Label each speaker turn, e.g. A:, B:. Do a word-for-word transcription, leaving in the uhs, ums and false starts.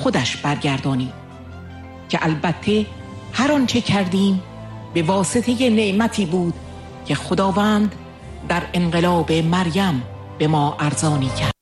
A: خودش برگردانید که البته هر آنچه کردیم به واسطه نعمتی بود که خداوند در انقلاب مریم به ما ارزانی کرد.